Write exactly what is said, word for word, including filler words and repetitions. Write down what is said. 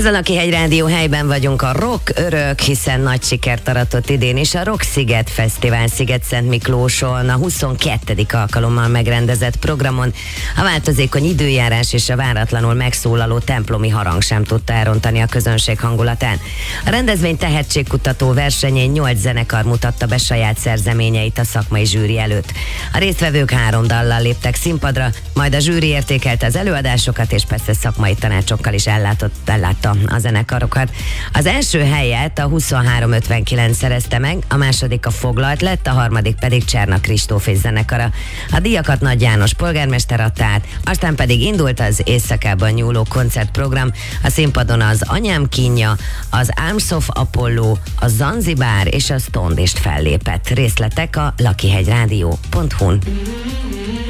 Ez a Lakihegy Rádió, helyben vagyunk, a Rock örök, hiszen nagy sikert aratott idén is a Rock Sziget Fesztivál Sziget-Szent Miklóson, a huszonkettedik alkalommal megrendezett programon. A változékony időjárás és a váratlanul megszólaló templomi harang sem tudta elrontani a közönség hangulatán. A rendezvény tehetségkutató versenyén nyolc zenekar mutatta be saját szerzeményeit a szakmai zsűri előtt. A résztvevők három dallal léptek színpadra, majd a zsűri értékelte az előadásokat, és persze szakmai tanácsokkal is ellátott, ellátta a zenekarokat. Az első helyet a huszonhárom ötvenkilenc szerezte meg, a második a Foglalt lett, a harmadik pedig Cserna Kristóf és zenekara. A díjakat Nagy János polgármester adta át, aztán pedig indult az éjszakában nyúló koncertprogram. A színpadon az Anyám kínja, az Arms of Apollo, a Zanzibár és a Stoned is fellépett. Részletek a lakihegyrádió pont hu-n.